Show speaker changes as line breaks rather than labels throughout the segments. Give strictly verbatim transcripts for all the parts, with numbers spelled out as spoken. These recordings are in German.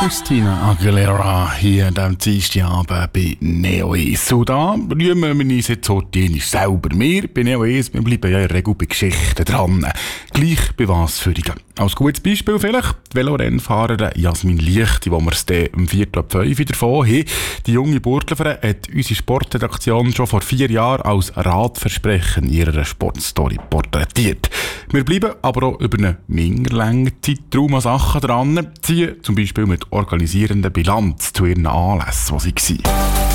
Christina Aguilera hier am Dienstagabend bei Neo eins. Und da rühmen wir uns jetzt heute selber. Wir bei Neo eins, wir bleiben ja in der Regel bei Geschichten dran. Gleich bei Wasserführungen. Als gutes Beispiel vielleicht die Velorennfahrerin Jasmin Licht, die wir es dann um Viertel ab fünf davon haben. Die junge Burglerin hat unsere Sportredaktion schon vor vier Jahren als Radversprechen in ihrer Sportstory porträtiert. Wir bleiben aber auch über einen minder langen Zeitraum an Sachen dran, ziehen zum Beispiel mit organisierender Bilanz zu ihren Anlässen, die sie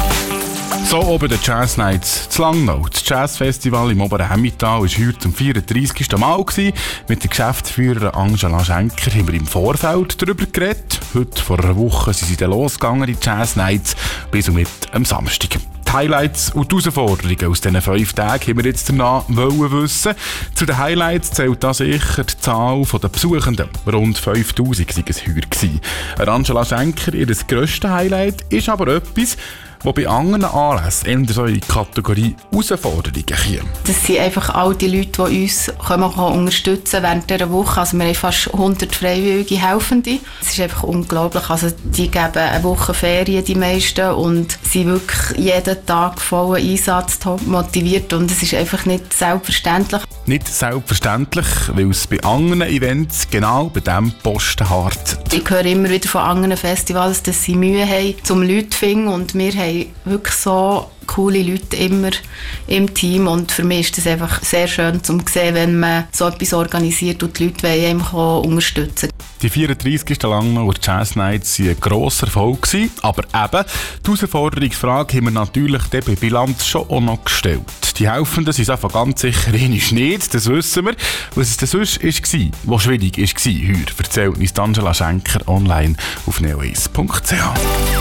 waren. So oben der Jazz Nights zu Langnau. Das Jazzfestival im oberen Emmental war heute zum vierunddreißigsten Mal gewesen. Mit der Geschäftsführerin Angela Schenker haben wir im Vorfeld darüber geredet. Heute vor einer Woche sind sie dann losgegangen, die Jazz Nights, bis und mit am Samstag. Die Highlights und die Herausforderungen aus diesen fünf Tagen haben wir jetzt danach wollen wissen. Zu den Highlights zählt da sicher die Zahl der Besuchenden. Rund fünftausend waren es heute. Angela Schenker, ihr grösstes Highlight ist aber etwas, wo bei anderen Anlässen eher so in die Kategorie Herausforderungen kommen.
Das sind einfach all die Leute, die uns können unterstützen während dieser Woche. Also wir haben fast hundert freiwillige Helfende. Es ist einfach unglaublich. Also die geben eine Woche Ferien, die meisten, und sind wirklich jeden Tag vollen Einsatz, top motiviert, und es ist einfach nicht selbstverständlich.
Nicht selbstverständlich, weil es bei anderen Events genau bei diesem Posten hart.
Ich höre immer wieder von anderen Festivals, dass sie Mühe haben, um Leute zu finden, und wir haben wirklich so coole Leute immer im Team, und für mich ist das einfach sehr schön zu sehen, wenn man so etwas organisiert und die Leute wollen einfach auch unterstützen.
Die vierunddreißigsten Langnauer Jazz Nights waren ein grosser Erfolg, aber eben, die Herausforderungsfrage haben wir natürlich bei Bilanz schon auch noch gestellt. Die Helfenden sind es einfach ganz sicher nicht, das wissen wir. Was es denn sonst war, was schwierig war, heute erzählt uns Angela Schenker online auf neo eins punkt c h.